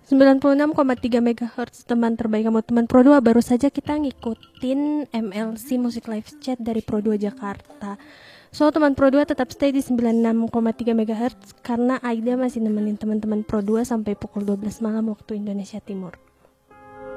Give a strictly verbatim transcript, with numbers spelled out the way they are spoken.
sembilan puluh enam koma tiga megahertz, teman terbaik kamu, teman Pro dua. Baru saja kita ngikutin M L C Music Live Chat dari Pro dua Jakarta. So teman Pro dua tetap stay di sembilan puluh enam koma tiga megahertz karena Aida masih nemenin teman-teman Pro dua sampai pukul dua belas malam waktu Indonesia Timur.